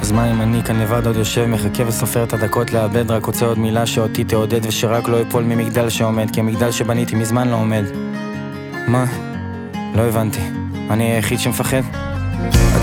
אז מה אם אני כאן לבד עוד יושב, מחכה וסופר את הדקות לאבד, רק רוצה עוד מילה שאותי תעודד ושרק לא יפול ממגדל שעומד, כי המגדל שבניתי מזמן לא עומד. מה? לא הבנתי. אני היחיד שמפחד?